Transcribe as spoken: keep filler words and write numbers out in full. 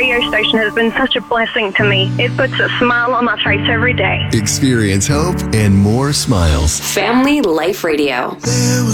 radio station has been such a blessing to me. It puts a smile on my face every day. Experience hope and more smiles. Family Life Radio.